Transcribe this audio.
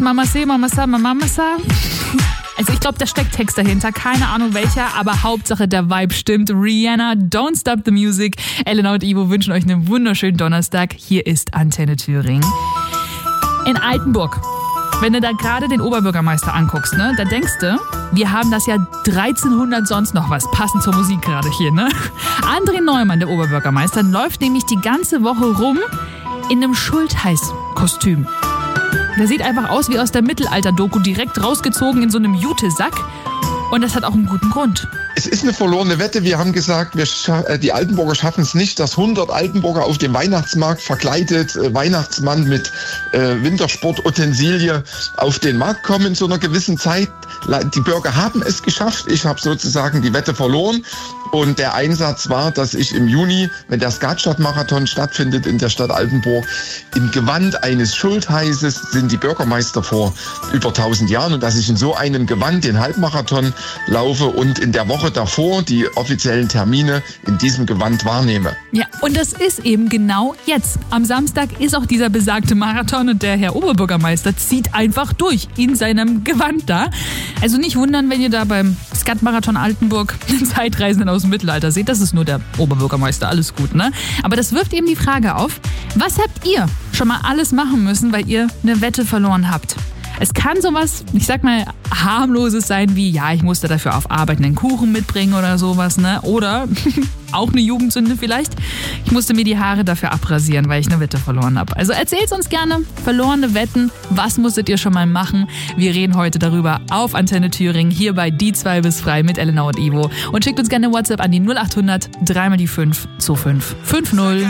Mama se, Mama sa, Mama sa. Also ich glaube, da steckt Text dahinter, keine Ahnung welcher, aber Hauptsache der Vibe stimmt. Rihanna, Don't Stop the Music. Elena und Ivo wünschen euch einen wunderschönen Donnerstag. Hier ist Antenne Thüringen. In Altenburg, wenn du da gerade den Oberbürgermeister anguckst, ne, da denkst du, wir haben das ja 1300 sonst noch was, passend zur Musik gerade hier, ne? André Neumann, der Oberbürgermeister, läuft nämlich die ganze Woche rum in einem Schultheiß-Kostüm. Der sieht einfach aus wie aus der Mittelalter-Doku, direkt rausgezogen in so einem Jutesack. Und das hat auch einen guten Grund. Es ist eine verlorene Wette. Wir haben gesagt, die Altenburger schaffen es nicht, dass 100 Altenburger auf dem Weihnachtsmarkt verkleidet, Weihnachtsmann mit Wintersportutensilie auf den Markt kommen in so einer gewissen Zeit. Die Bürger haben es geschafft. Ich habe sozusagen die Wette verloren. Und der Einsatz war, dass ich im Juni, wenn der Skatstadt-Marathon stattfindet in der Stadt Altenburg, im Gewand eines Schultheißes sind die Bürgermeister vor über 1000 Jahren. Und dass ich in so einem Gewand den Halbmarathon laufe und in der Woche davor die offiziellen Termine in diesem Gewand wahrnehme. Ja, und das ist eben genau jetzt. Am Samstag ist auch dieser besagte Marathon und der Herr Oberbürgermeister zieht einfach durch in seinem Gewand da. Also nicht wundern, wenn ihr da beim Skat-Marathon Altenburg einen Zeitreisenden aus dem Mittelalter seht. Das ist nur der Oberbürgermeister, alles gut, ne? Aber das wirft eben die Frage auf, was habt ihr schon mal alles machen müssen, weil ihr eine Wette verloren habt? Es kann sowas, ich sag mal, harmloses sein wie, ja, ich musste dafür auf Arbeit einen Kuchen mitbringen oder sowas, ne? Oder auch eine Jugendsünde vielleicht. Ich musste mir die Haare dafür abrasieren, weil ich eine Wette verloren habe. Also erzählt's uns gerne. Verlorene Wetten, was musstet ihr schon mal machen? Wir reden heute darüber auf Antenne Thüringen, hier bei Die 2 bis frei mit Elena und Ivo. Und schickt uns gerne WhatsApp an die 0800 3 mal die 5 25 50.